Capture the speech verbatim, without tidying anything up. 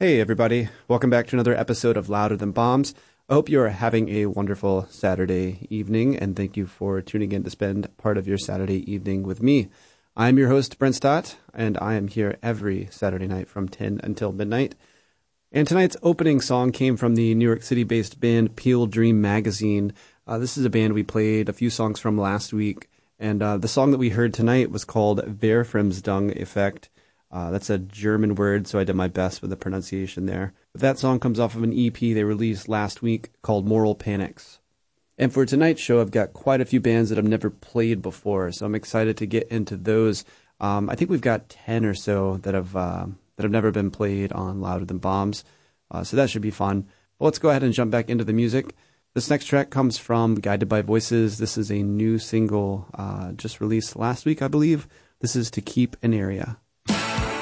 Hey everybody, welcome back to another episode of Louder Than Bombs. I hope you are having a wonderful Saturday evening, and thank you for tuning in to spend part of your Saturday evening with me. I'm your host, Brent Stott, and I am here every Saturday night from ten until midnight. And tonight's opening song came from the New York City-based band Peel Dream Magazine. Uh, this is a band we played a few songs from last week, and uh, the song that we heard tonight was called Verfremsdung Effect. Uh, that's a German word, so I did my best with the pronunciation there. But that song comes off of an E P they released last week called Moral Panics. And for tonight's show, I've got quite a few bands that I've never played before, so I'm excited to get into those. Um, I think we've got ten or so that have uh, that have never been played on Louder Than Bombs, uh, so that should be fun. But let's go ahead and jump back into the music. This next track comes from Guided by Voices. This is a new single uh, just released last week, I believe. This is To Keep an Area.